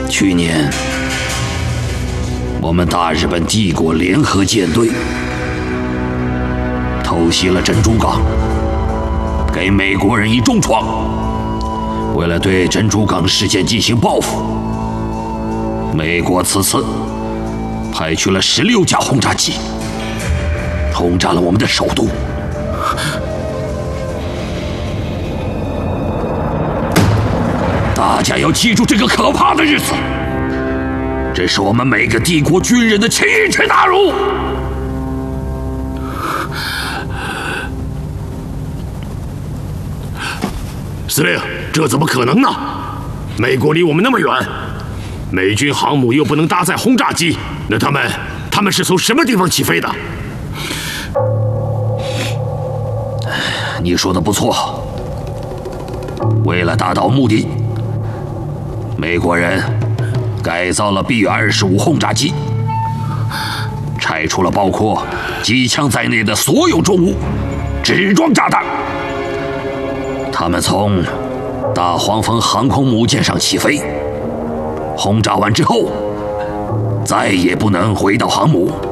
去年，我们大日本帝国联合舰队偷袭了珍珠港，给美国人以重创。为了对珍珠港事件进行报复，美国此次派去了16架轰炸机，轰炸了我们的首都。大家要记住这个可怕的日子，这是我们每个帝国军人的奇耻大辱。 司令，这怎么可能呢？美国离我们那么远，美军航母又不能搭载轰炸机，那他们是从什么地方起飞的？ 你说的不错，为了达到目的，美国人改造了 B-25轰炸机，拆除了包括机枪在内的所有重物，只装炸弹。他们从大黄蜂航空母舰上起飞，轰炸完之后，再也不能回到航母，